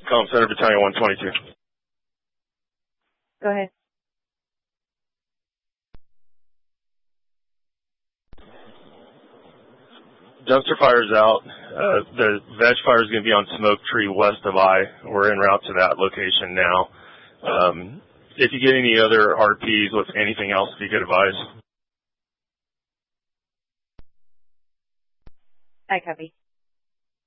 Column Center, Battalion 122. Go ahead. Dumpster fire's out. The veg fire is going to be on Smoke Tree west of I. We're en route to that location now. If you get any other RPs with anything else, if you could advise. I copy.